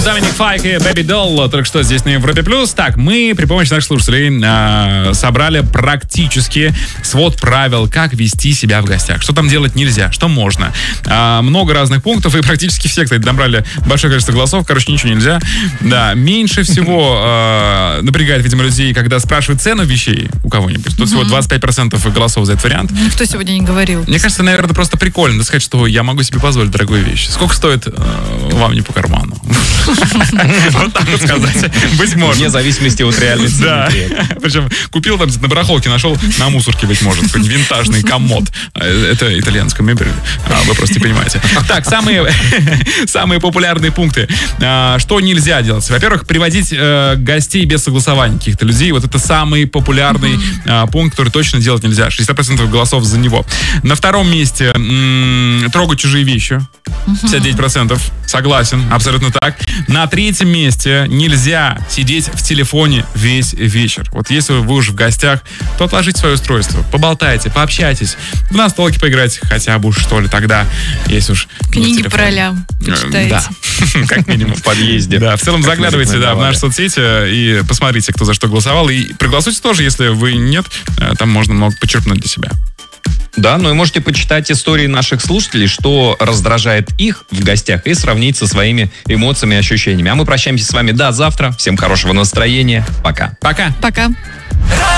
Доминик Файк и Baby Doll только что здесь на Европе+. Так, мы при помощи наших слушателей собрали практически свод правил, как вести себя в гостях. Что там делать нельзя, что можно. Много разных пунктов, и практически все, кстати, набрали большое количество голосов. Короче, ничего нельзя. Да, меньше всего напрягает, видимо, людей, когда спрашивают цену вещей у кого-нибудь. Тут всего 25% голосов за этот вариант. Никто сегодня не говорил. Мне кажется, наверное, просто прикольно сказать, что я могу себе позволить дорогую вещь. Сколько стоит, вам не по карману. Вот так вот сказать. Быть может. Вне зависимости от реальной цены. Да. Причем купил там на барахолке, нашел на мусорке, быть может, какой-нибудь винтажный комод. Это итальянская мебель. Вы просто не понимаете. Так, самые популярные пункты. Что нельзя делать? Во-первых, приводить гостей без согласования каких-то людей. Вот это самый популярный пункт, который точно делать нельзя. 60% голосов за него. На втором месте трогать чужие вещи. 59%. Согласен, абсолютно так. На третьем месте нельзя сидеть в телефоне весь вечер. Вот если вы уже в гостях, то отложите свое устройство, поболтайте, пообщайтесь, в настолки поиграйте хотя бы уж, что ли, тогда, если уж книги по ролям почитаете. Да, как минимум. В подъезде. Да, в целом заглядывайте в наши соцсети и посмотрите, кто за что голосовал. И проголосуйте тоже, если вы нет, там можно много подчеркнуть для себя. Да, ну и можете почитать истории наших слушателей, что раздражает их в гостях, и сравнить со своими эмоциями и ощущениями. А мы прощаемся с вами до завтра. Всем хорошего настроения. Пока. Пока. Пока.